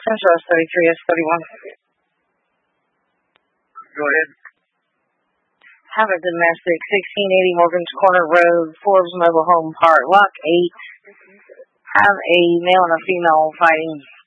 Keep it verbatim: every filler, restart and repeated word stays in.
Central S thirty-three, S thirty-one. Go ahead. Have a domestic, sixteen eighty Morgan's Corner Road, Forbes Mobile Home Park, Lock eight. Have a male and a female fighting.